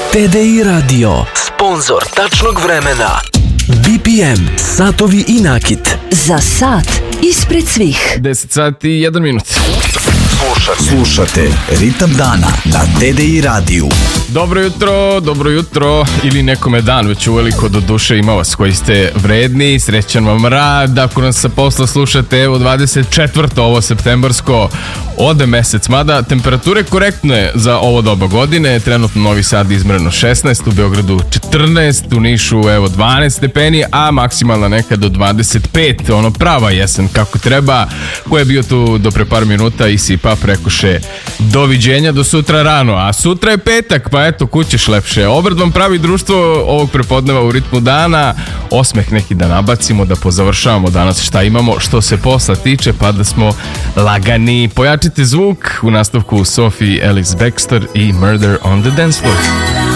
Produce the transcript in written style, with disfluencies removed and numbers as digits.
TDI Radio, sponzor tačnog vremena. BPM, satovi i nakit. Za sat ispred svih. 10 sati i 1 minut. Slušate Ritam dana na TDI radiju. Dobro jutro ili nekome dan već uveliko, do duše ima vas koji ste vredni, srećan vam rad. Ako nas sa posla slušate, evo 24. ovo septembarsko ode mesec, mada temperature korektne za ovo doba godine. Trenutno Novi Sad izmjereno 16, u Beogradu 14, u Nišu evo 12 stepeni, a maksimalna nekad do 25, ono prava jesen kako treba. Ko je bio tu do pre par minuta i sipa prekoše doviđenja do sutra rano, a sutra je petak, pa eto kućeš lepše. Obred vam pravi društvo ovog prepodneva u ritmu dana, osmeh neki da nabacimo, da pozavršavamo danas šta imamo što se posla tiče, pa da smo lagani. Pojačite zvuk, u nastavku Sophie Ellis Bextor i Murder on the Dance Floor.